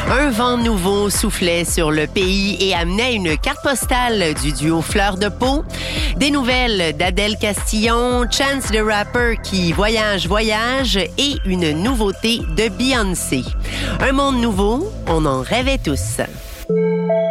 Un vent nouveau soufflait sur le pays et amenait une carte postale du duo Fleur de Peau. Des nouvelles d'Adèle Castillon, Chance the Rapper qui voyage et une nouveauté de Beyoncé. Un monde nouveau, on en rêvait tous.